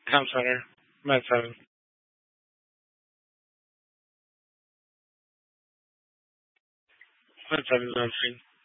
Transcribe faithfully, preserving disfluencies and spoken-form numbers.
Town Center. I'm at seven. I'm at seven zone screen.